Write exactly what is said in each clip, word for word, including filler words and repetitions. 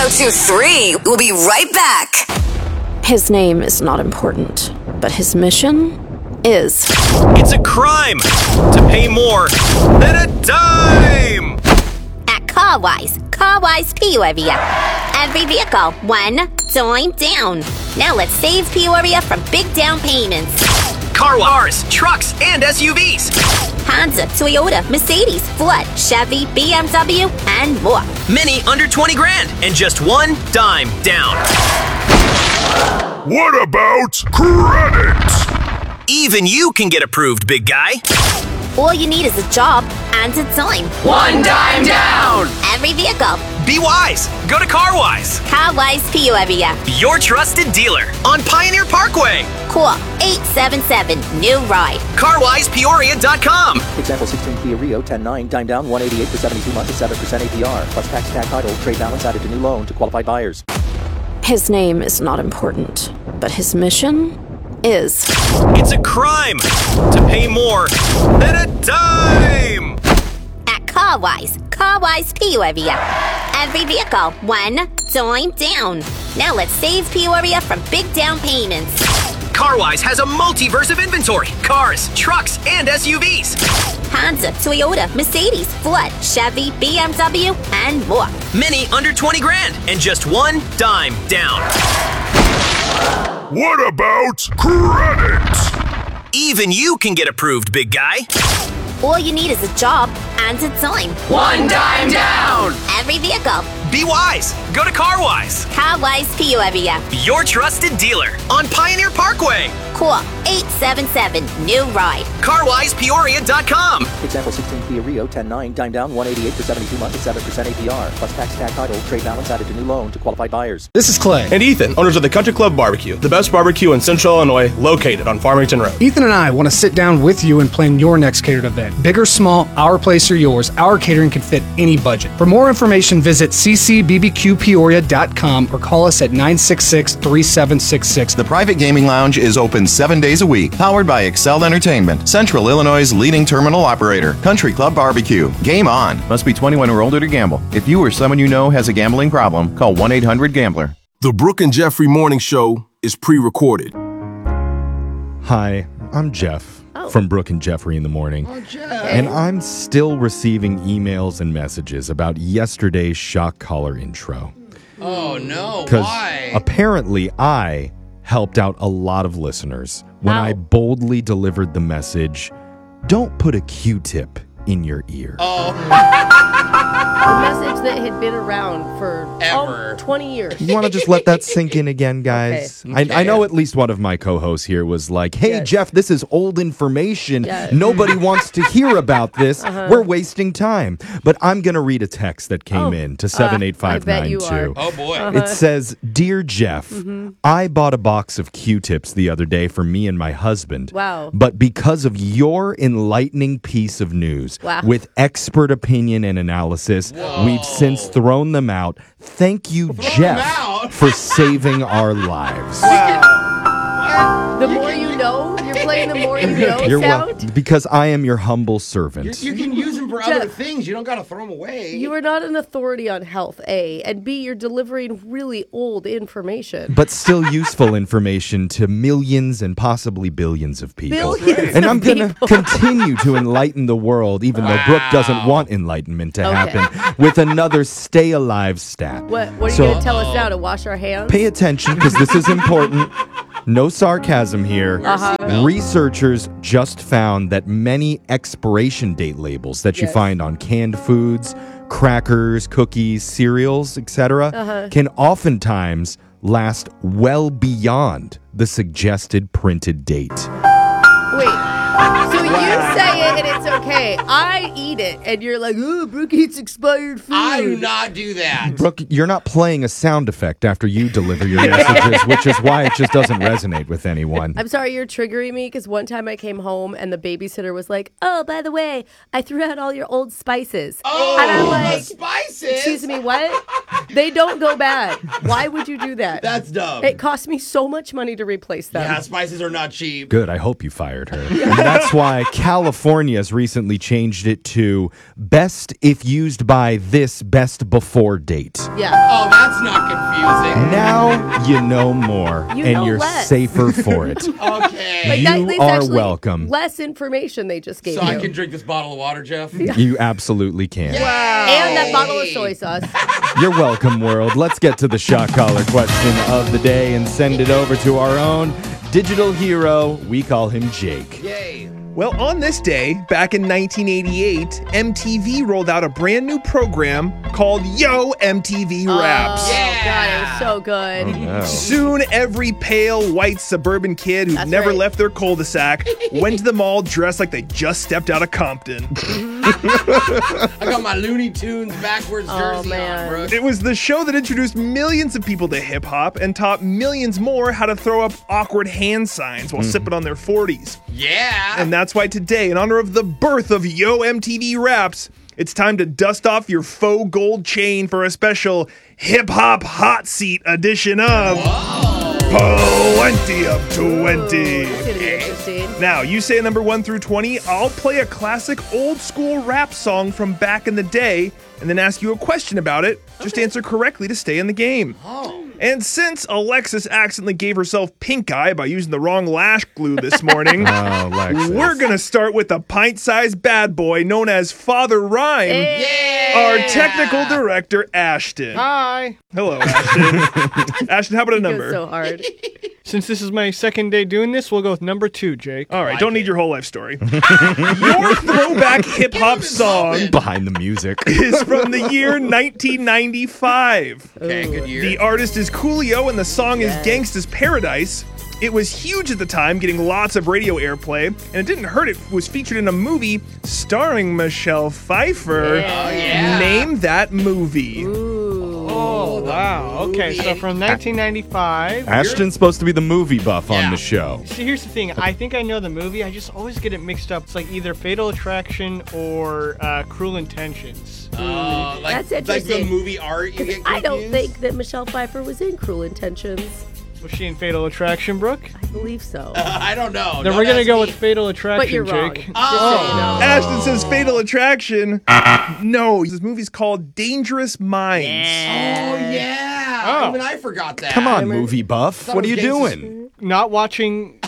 oh two three. We'll be right back. His name is not important, but his mission is. It's a crime to pay more than a dime. At CarWise, CarWise Peoria. Every vehicle, one dime down. Now let's save Peoria from big down payments. Car cars, trucks, and S U Vs. Honda, Toyota, Mercedes, Ford, Chevy, B M W, and more. Many under twenty grand and just one dime down. What about credit? Even you can get approved, big guy. All you need is a job and a dime. One dime down. Every vehicle. Be wise. Go to CarWise. CarWise Peoria. Your trusted dealer on Pioneer Parkway. Call eight seven seven, new ride. car wise peoria dot com. Example sixteen Kia Rio, ten nine, dime down, one eighty-eight for seventy-two months at seven percent A P R. Plus tax, tag title, trade balance added to new loan to qualified buyers. His name is not important, but his mission is. It's a crime to pay more than a dime. At CarWise, CarWise Peoria. Every vehicle, one dime down. Now let's save Peoria from big down payments. CarWise has a multiverse of inventory. Cars, trucks, and S U Vs. Honda, Toyota, Mercedes, Ford, Chevy, B M W, and more. Many under twenty grand and just one dime down. What about credit? Even you can get approved, big guy. All you need is a job and a dime. One dime down. Every vehicle. Be wise. Go to CarWise. CarWise Peoria. Your trusted dealer on Pioneer Parkway. Call eight seven seven, new ride. car wise peoria dot com. Example sixteen Kia Rio, ten nine, dime down, one eighty-eight for seventy-two months at seven percent A P R. Plus tax, tag title, trade balance added to new loan to qualified buyers. This is Clay. And Ethan, owners of the Country Club Barbecue, the best barbecue in Central Illinois, located on Farmington Road. Ethan and I want to sit down with you and plan your next catered event. Big or small, our place or yours, our catering can fit any budget. For more information, visit c c b b q peoria dot com or call us at nine six six, three seven six six. The Private Gaming Lounge is open seven days a week, powered by Excel Entertainment, Central Illinois' leading terminal operator. Country Club Barbecue. Game on. Must be twenty-one or older to gamble. If you or someone you know has a gambling problem, call one eight hundred gambler. The Brooke and Jeffrey Morning Show is pre-recorded. Hi, I'm Jeff oh. from Brooke and Jeffrey in the Morning. Oh, Jeff. And I'm still receiving emails and messages about yesterday's shock collar intro. Oh, no. Because why? apparently I helped out a lot of listeners when How? I boldly delivered the message, don't put a Q-tip in your ear. Oh. A message that had been around for Ever. oh, twenty years. You want to just let that sink in again, guys? Okay. Okay. I, I know at least one of my co-hosts here was like, hey, Yes. Jeff, this is old information. Yes. Nobody wants to hear about this. Uh-huh. We're wasting time. But I'm going to read a text that came Oh. in to seven eight five Uh, I bet nine you are. two. Oh, boy. Uh-huh. It says, Dear Jeff, Mm-hmm. I bought a box of Q-tips the other day for me and my husband. Wow. But because of your enlightening piece of news, Wow. with expert opinion and analysis, we've since thrown them out. Thank you, Jeff, out? for saving our lives. The more you know, you're playing the more you know You're wel- sound. because I am your humble servant. You, you can use them for Jeff. other things. You don't got to throw them away. You are not an authority on health, A, and B, you're delivering really old information. But still useful information to millions and possibly billions of people. Billions and of I'm going to people. continue to enlighten the world, even though Brooke doesn't want enlightenment to Okay. happen, with another stay alive stat. What, what are So- you going to tell us now, to wash our hands? Pay attention, because this is important. No sarcasm here. Uh-huh. Researchers just found that many expiration date labels that you Yes. find on canned foods, crackers, cookies, cereals, et cetera, Uh-huh. can oftentimes last well beyond the suggested printed date. Wait, so you say it and it's okay. I eat it and you're like, oh, Brooke eats expired food. I do not do that. Brooke, you're not playing a sound effect after you deliver your messages, which is why it just doesn't resonate with anyone. I'm sorry, you're triggering me because one time I came home and the babysitter was like, oh, by the way, I threw out all your old spices. Oh, and I'm like, spices. excuse me, what? They don't go bad. Why would you do that? That's dumb. It cost me so much money to replace them. Yeah, spices are not cheap. Good. I hope you fired her. And that's why California has recently changed it to best if used by this best before date. Yeah. Oh, that's not confusing. Now you know more, You and know you're less. safer for it. Okay. Like that- You it's are actually welcome. Less information they just gave So you. I can drink this bottle of water, Jeff? You absolutely can. Wow. And that bottle of soy sauce. You're welcome, world. Let's get to the shot collar question of the day and send it over to our own digital hero. We call him Jake. Yay. Well, on this day, back in nineteen eighty-eight, M T V rolled out a brand new program called Yo M T V Raps. Oh, God, it was so good. Oh. Soon, every pale, white suburban kid who'd That's never right. left their cul-de-sac went to the mall dressed like they just stepped out of Compton. I got my Looney Tunes backwards Oh, jersey man. on, bro. It was the show that introduced millions of people to hip-hop and taught millions more how to throw up awkward hand signs while sipping on their forties. Yeah. And that's why today, in honor of the birth of Yo M T V Raps, it's time to dust off your faux gold chain for a special hip-hop hot seat edition of Plenty of twenty. Ooh, that's gonna be interesting. Now, you say number one through twenty, I'll play a classic old school rap song from back in the day and then ask you a question about it. Just answer correctly to stay in the game. Oh. And since Alexis accidentally gave herself pink eye by using the wrong lash glue this morning, Oh, Alexis. we're going to start with a pint-sized bad boy known as Father Rhyme, Hey. our technical director, Ashton. Hi. Hello, Ashton. Ashton, how about a It goes number? so hard. Since this is my second day doing this, we'll go with number two, Jake. All right, don't need your whole life story. Your throwback hip-hop song Behind the music. is from the year nineteen ninety-five. Okay, good year. The artist is Coolio and the song is Gangsta's Paradise. It was huge at the time, getting lots of radio airplay, and it didn't hurt it was featured in a movie starring Michelle Pfeiffer. Yeah. Oh, yeah. Name that movie. Oh, wow. Okay, so from nineteen ninety-five. Ashton's supposed to be the movie buff Yeah. on the show. See, here's the thing. I think I know the movie. I just always get it mixed up. It's like either Fatal Attraction or uh, Cruel Intentions. Uh, like, That's like the interesting. movie art, you get I don't confused? think that Michelle Pfeiffer was in Cruel Intentions. Was she in Fatal Attraction, Brooke? I believe so. I don't know. Then Don't we're gonna ask go me. with Fatal Attraction, But you're wrong. Jake. Just so you know. Ashton says Fatal Attraction. No, this movie's called Dangerous Minds. Oh, yeah. Oh. Even I forgot that. Come on, movie buff. Thought What are it you was Gangsta's- doing? Not watching.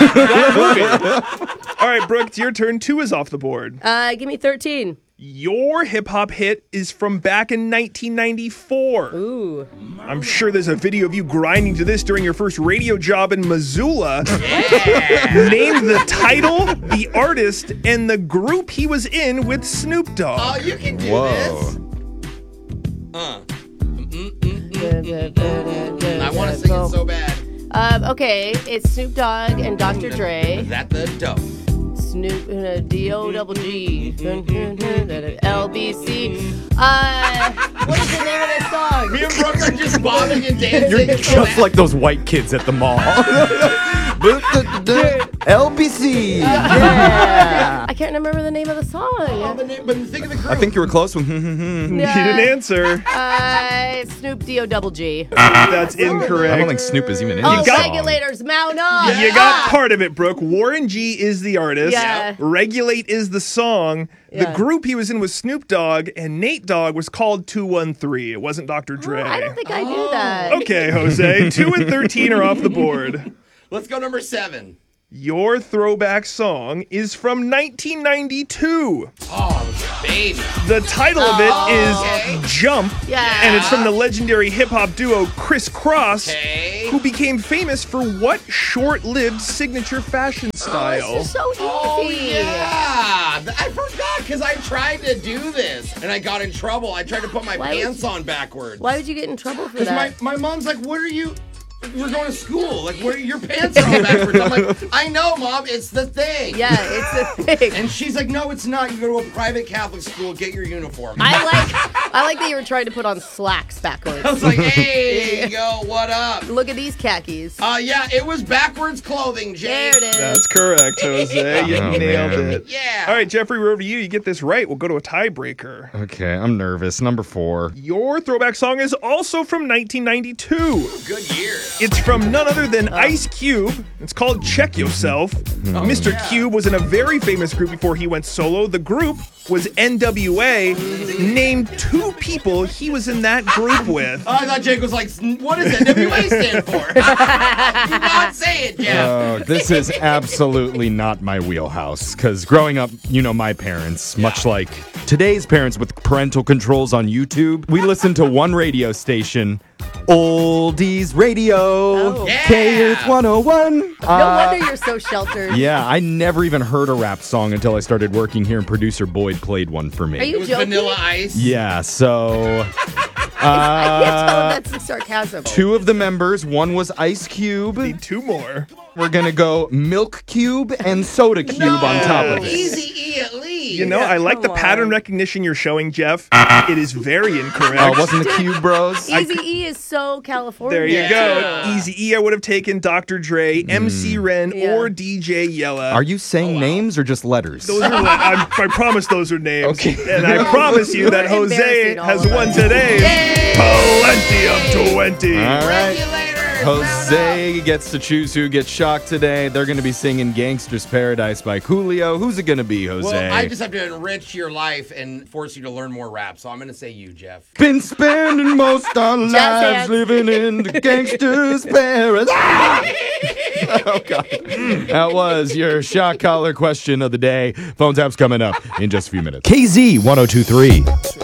All right, Brooke, it's your turn. Two is off the board. Uh, give me thirteen. Your hip-hop hit is from back in nineteen ninety-four. Ooh. I'm sure there's a video of you grinding to this during your first radio job in Missoula. Name the title, the artist, and the group he was in with Snoop Dogg. Oh, you can do Whoa. this. Uh. I want to sing it so bad. Um, okay, it's Snoop Dogg and Doctor Dre. Is that the dope? Snoop, uh, D O double G, L B C. Uh, what is the name of this song? Me and Brooke are just bobbing and dancing. You're just like those white kids at the mall. L B C. Yeah. I can't remember the name of the song. Oh, the name, but think of the group. I think you were close with. Yeah. You didn't answer. Uh, it's Snoop D O double G. That's I don't incorrect. think Snoop is even in Oh, this got- song. Regulators, mount up. You got part of it, Brooke. Warren G is the artist. Yeah. Regulate is the song. The Yeah. group he was in was Snoop Dogg, and Nate Dogg was called two one three. It wasn't Doctor Dre. Oh, I don't think I knew that. Okay, Jose. two and thirteen are off the board. Let's go number seven. Your throwback song is from nineteen ninety-two. Oh, baby. The title of it is okay. Jump, Yeah. and it's from the legendary hip-hop duo Criss Cross, Okay. who became famous for what short-lived signature fashion style? This is so easy. Oh, yeah. I forgot because I tried to do this and I got in trouble. I tried to put my Why would pants you- on backwards. Why would you get in trouble for Because that? my, my mom's like, what are you? We're going to school. Like, what are your pants are on backwards? I'm like, I know, Mom. It's the thing. Yeah, it's the thing. And she's like, no, it's not. You go to a private Catholic school. Get your uniform. I like I like that you were trying to put on slacks backwards. I was like, hey, yo, what up? Look at these khakis. Uh, yeah, it was backwards clothing, Jay. There it is. That's correct, Jose. You Oh, nailed man. it. Yeah. All right, Jeffrey, we're over to you. You get this right, we'll go to a tiebreaker. Okay, I'm nervous. Number four. Your throwback song is also from nineteen ninety-two. Good year. It's from none other than Ice Cube. It's called Check Yourself. Oh, Mister yeah. Cube was in a very famous group before he went solo. The group was N W A. Name two people he was in that group with. Oh, I thought Jake was like, what does N W A stand for? Do not say it, Jeff. Oh, this is absolutely not my wheelhouse. Because growing up, you know, my parents, much like today's parents with parental controls on YouTube, we listened to one radio station, Oldies Radio, Oh. K Earth one oh one. No Uh, wonder you're so sheltered. Yeah, I never even heard a rap song until I started working here, and producer Boyd played one for me. Are you It was joking? Vanilla Ice. Yeah, so I can't tell uh, if that's sarcasm. two of the members, one was Ice Cube. Need two more. We're gonna go Milk Cube and Soda Cube on top of it. Easy E at least. You know, I like the come pattern on. recognition you're showing, Jeff. It is very incorrect. Oh, it wasn't the Cube Bros? Easy E is so California. There you go. Yeah. Easy E, I would have taken Doctor Dre, M C Ren, Yeah. or D J Yella. Are you saying names or just letters? Those are, I, I promise those are names. Okay. And I promise you that You're Jose embarrassing all has of won us. today. Plenty of twenty. All right. Regulator. Jose gets to choose who gets shocked today. They're going to be singing Gangster's Paradise by Coolio. Who's it going to be, Jose? Well, I just have to enrich your life and force you to learn more rap. So I'm going to say you, Jeff. Been spending most our Jazz lives hands. living in the Gangster's Paradise. Oh, God. That was your shock collar question of the day. Phone tap's coming up in just a few minutes. K Z ten twenty-three.